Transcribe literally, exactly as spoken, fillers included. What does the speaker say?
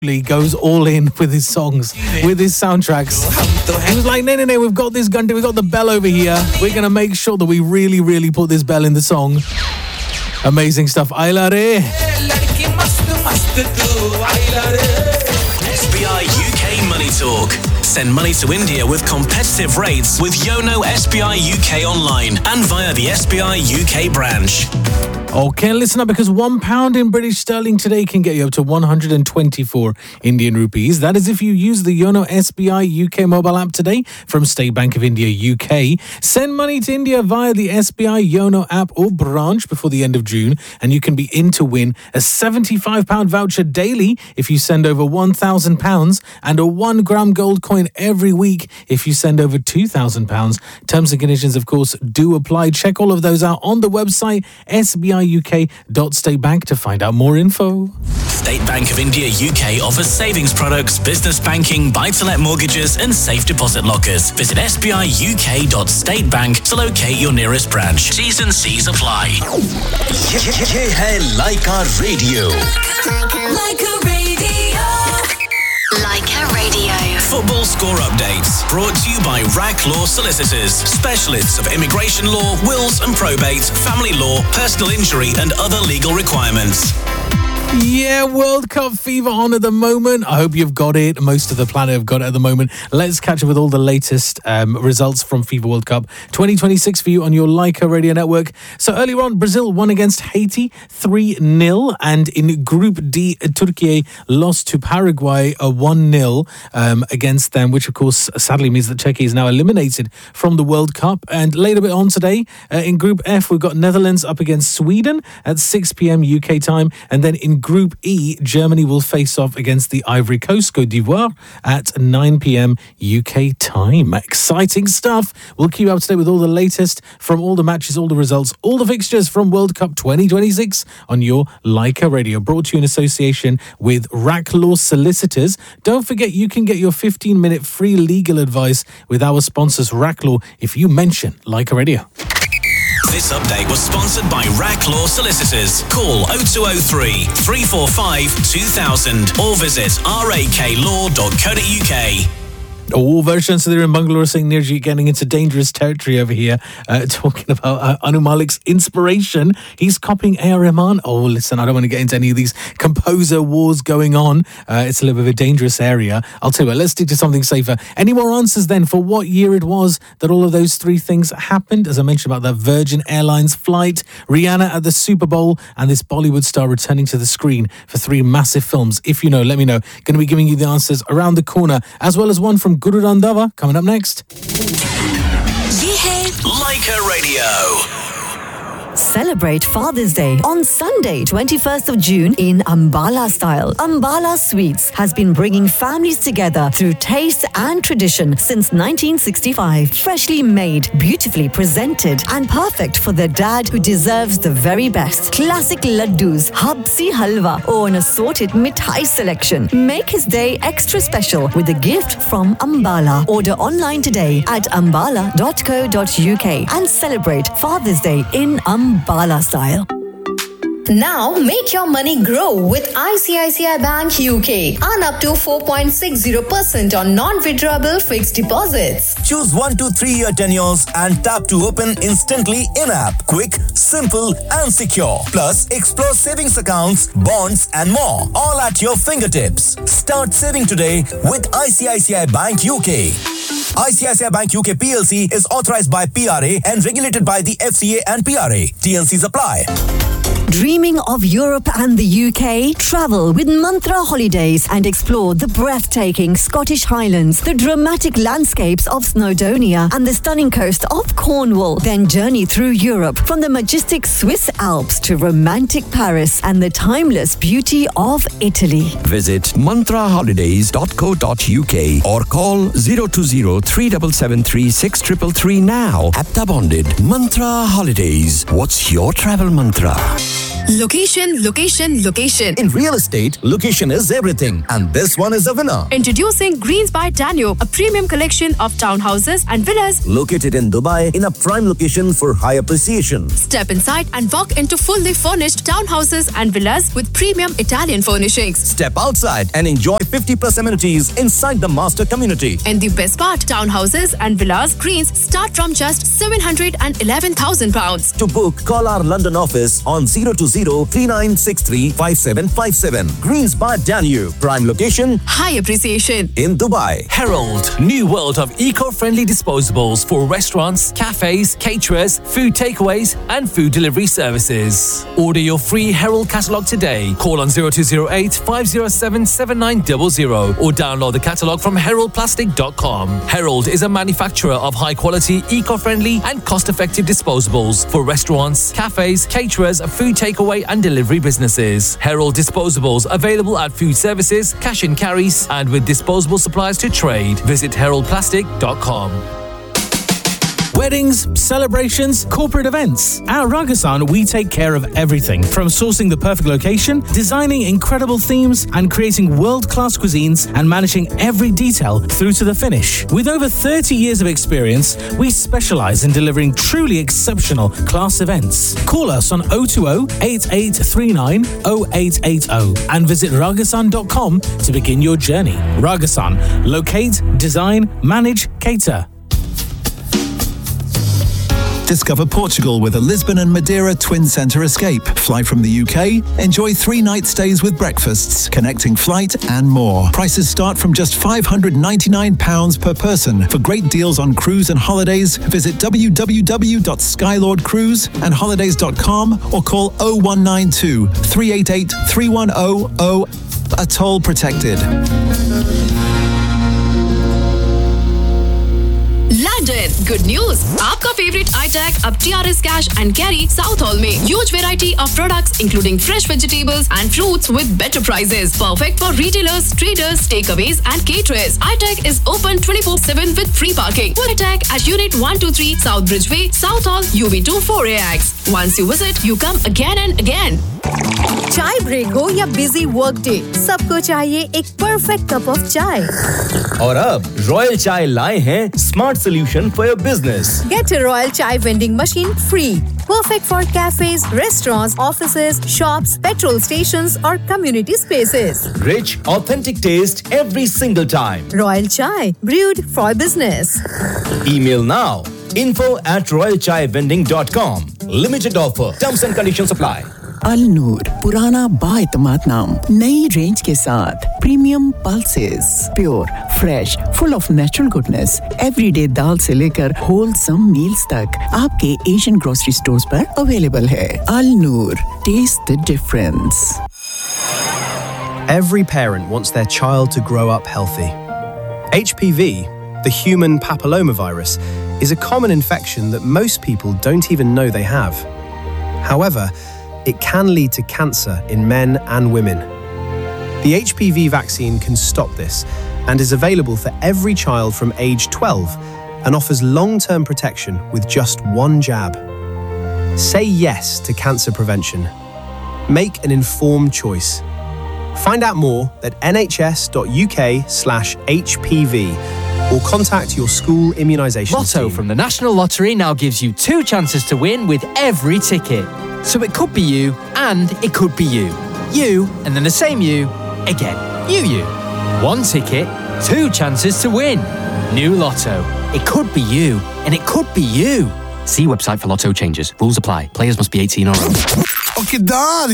He goes all in with his songs, with his soundtracks. He was like, no, no, no, we've got this gun, we've got the bell over here. We're going to make sure that we really, really put this bell in the song. Amazing stuff. Aila re. S B I U K Money Talk. Send money to India with competitive rates with Yono S B I U K online and via the S B I U K branch. Okay, listen up, because one pound in British sterling today can get you up to one hundred twenty-four Indian rupees. That is if you use the Yono S B I U K mobile app today from State Bank of India U K. Send money to India via the S B I Yono app or branch before the end of June, and you can be in to win a seventy-five pound voucher daily if you send over one thousand pounds and a one gram gold coin every week if you send over two thousand pounds. Terms and conditions, of course, do apply. Check all of those out on the website S B I U K dot state bank to find out more info. State Bank of India U K offers savings products, business banking, buy-to-let mortgages and safe deposit lockers. Visit S B I U K dot state bank to locate your nearest branch. T's and C's apply. ये है Laika Radio. Laika Radio. Laika Radio. Football score updates brought to you by Rack Law Solicitors, specialists of immigration law, wills and probate, family law, personal injury and other legal requirements. Yeah, World Cup fever on at the moment. I hope you've got it. Most of the planet have got it at the moment. Let's catch up with all the latest um, results from FIFA World Cup twenty twenty-six for you on your Laika Radio Network. So earlier on, Brazil won against Haiti three nil. And in Group D, Turkey lost to Paraguay a one nil um, against them, which of course sadly means that Turkey is now eliminated from the World Cup. And later bit on today, uh, in Group F, we've got Netherlands up against Sweden at six p.m. U K time. And then in Group E, Germany will face off against the Ivory Coast, Côte d'Ivoire, at nine p.m. U K time. Exciting stuff. We'll keep you up to date with all the latest from all the matches, all the results, all the fixtures from World Cup twenty twenty-six on your Laika Radio. Brought to you in association with Rack Law Solicitors. Don't forget, you can get your fifteen minute free legal advice with our sponsors, Rack Law, if you mention Laika Radio. This update was sponsored by Rack Law Solicitors. Call oh two oh three, three four five, two thousand or visit rak law dot co dot uk. All versions of the in Bangalore saying Nirji getting into dangerous territory over here, uh, talking about uh, Anu Malik's inspiration. He's copying A R Rahman. Oh, listen, I don't want to get into any of these composer wars going on. Uh, it's a little bit of a dangerous area. I'll tell you what, let's stick to something safer. Any more answers then for what year it was that all of those three things happened? As I mentioned about that Virgin Airlines flight, Rihanna at the Super Bowl, and this Bollywood star returning to the screen for three massive films. If you know, let me know. Going to be giving you the answers around the corner, as well as one from Guru Randhawa coming up next. Ye hai Laika Radio. Celebrate Father's Day on Sunday, twenty-first of June in Ambala style. Ambala Sweets has been bringing families together through taste and tradition since nineteen sixty-five. Freshly made, beautifully presented, and perfect for the dad who deserves the very best. Classic laddus, habsi halwa, or an assorted mithai selection. Make his day extra special with a gift from Ambala. Order online today at ambala dot co dot uk and celebrate Father's Day in Ambala. Ambala style. Now make your money grow with I C I C I Bank U K. Earn up to four point six zero percent on non-withdrawable fixed deposits. Choose one to three year tenures and tap to open instantly in-app. Quick, simple and secure. Plus, explore savings accounts, bonds and more. All at your fingertips. Start saving today with I C I C I Bank U K. I C I C I Bank U K P L C is authorized by P R A and regulated by the F C A and P R A. T N Cs apply. Dreaming of Europe and the U K? Travel with Mantra Holidays and explore the breathtaking Scottish Highlands, the dramatic landscapes of Snowdonia and the stunning coast of Cornwall. Then journey through Europe from the majestic Swiss Alps to romantic Paris and the timeless beauty of Italy. Visit mantra holidays dot co dot uk or call zero two zero, three seven seven three, six three three three now. Apta bonded. Mantra Holidays. What's your travel mantra? Location, location, location. In real estate, location is everything. And this one is a winner. Introducing Greens by Danube, a premium collection of townhouses and villas located in Dubai in a prime location for high appreciation. Step inside and walk into fully furnished townhouses and villas with premium Italian furnishings. Step outside and enjoy fifty plus amenities inside the master community. And the best part, townhouses and villas Greens start from just seven hundred eleven thousand pounds. To book, call our London office on zero two zero, three nine six three, five seven five seven. Greens by Danube, prime location, high appreciation in Dubai. Herald, new world of eco-friendly disposables for restaurants, cafes, caterers, food takeaways and food delivery services. Order your free Herald catalogue today. Call on zero two zero eight, five zero seven, seven nine zero zero or download the catalogue from herald plastic dot com. Herald is a manufacturer of high-quality, eco-friendly and cost-effective disposables for restaurants, cafes, caterers, food takeaway and delivery businesses. Herald disposables available at food services, cash and carries and with disposable supplies to trade. Visit herald plastic dot com. Weddings, celebrations, corporate events. At Ragasan, we take care of everything from sourcing the perfect location, designing incredible themes, and creating world-class cuisines and managing every detail through to the finish. With over thirty years of experience, we specialize in delivering truly exceptional class events. Call us on zero two zero, eight eight three nine, zero eight eight zero and visit ragasan dot com to begin your journey. Ragasan, locate, design, manage, cater. Discover Portugal with a Lisbon and Madeira Twin Centre escape. Fly from the U K, enjoy three night stays with breakfasts, connecting flight and more. Prices start from just five hundred ninety-nine pounds per person. For great deals on cruise and holidays, visit w w w dot skylord cruise and holidays dot com or call zero one nine two, three eight eight, three one zero zero. Atoll protected. London, good news! आपका favorite iTech अब T R S Cash and Carry South Hall में huge variety of products including fresh vegetables and fruits with better prices. Perfect for retailers, traders, takeaways and caterers. iTech is open twenty-four seven with free parking. Full iTech at Unit one two three South Bridgeway, South Hall, U B two four A X. Once you visit, you come again and again. चाय break हो या busy work day, सबको चाहिए एक perfect cup of चाय. और अब royal चाय लाए हैं smart solution for your business. Get a Royal Chai vending machine free. Perfect for cafes, restaurants, offices, shops, petrol stations or community spaces. Rich, authentic taste every single time. Royal Chai, brewed for business. Email now. info at royal chai vending dot com. Limited offer. Terms and conditions apply. अल नूर, पुराना बाएतमाद नाम, नई range के साथ premium pulses, pure, fresh, full of natural goodness, everyday दाल से लेकर wholesome meals तक आपके Asian grocery stores पर अवेलेबल है. अल नूर, test the difference. Every parent wants their child to grow up healthy. H P V, the human papillomavirus, is a common infection that most people don't even know they have. However, it can lead to cancer in men and women. The H P V vaccine can stop this and is available for every child from age twelve and offers long-term protection with just one jab. Say yes to cancer prevention. Make an informed choice. Find out more at n h s dot u k slash h p v or contact your school immunisation Lotto team. from the National Lottery now gives you two chances to win with every ticket. So it could be you, and it could be you. You, and then the same you, again. You, you. One ticket, two chances to win. New Lotto. It could be you, and it could be you. See website for Lotto changes. Rules apply. Players must be eighteen or older. Okay, done.